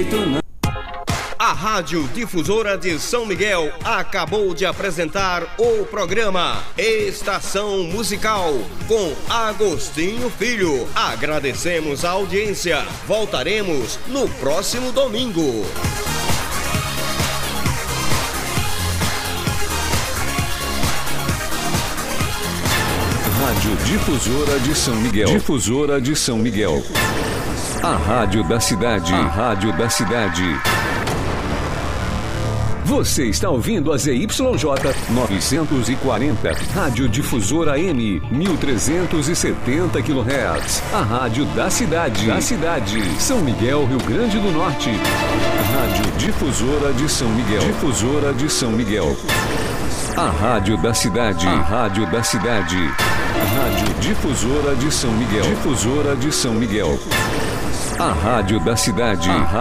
A Rádio Difusora de São Miguel acabou de apresentar o programa Estação Musical com Agostinho Filho. Agradecemos a audiência. Voltaremos no próximo domingo. Rádio Difusora de São Miguel. Difusora de São Miguel. A rádio da cidade. A rádio da cidade. Você está ouvindo a ZYJ 940, Rádio Difusora M, 1370 kHz. A rádio da cidade. Da cidade. São Miguel, Rio Grande do Norte. Rádio Difusora de São Miguel. Difusora de São Miguel. A rádio da cidade. A rádio da cidade. Rádio Difusora de São Miguel. Difusora de São Miguel. A rádio da cidade.